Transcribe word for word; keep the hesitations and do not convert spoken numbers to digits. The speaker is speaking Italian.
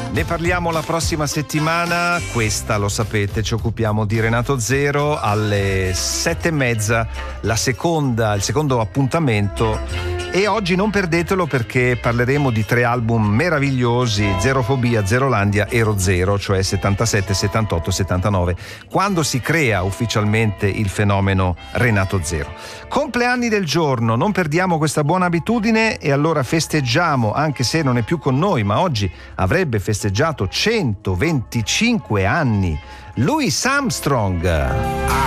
Ne parliamo la prossima settimana, questa lo sapete, ci occupiamo di Renato Zero alle sette e mezza, la seconda, il secondo appuntamento. E oggi non perdetelo perché parleremo di tre album meravigliosi, Zerofobia, Zerolandia, Ero Zero, cioè settantasette, settantotto, settantanove, quando si crea ufficialmente il fenomeno Renato Zero. Compleanni del giorno, non perdiamo questa buona abitudine e allora festeggiamo, anche se non è più con noi, ma oggi avrebbe festeggiato centoventicinque anni, Louis Armstrong.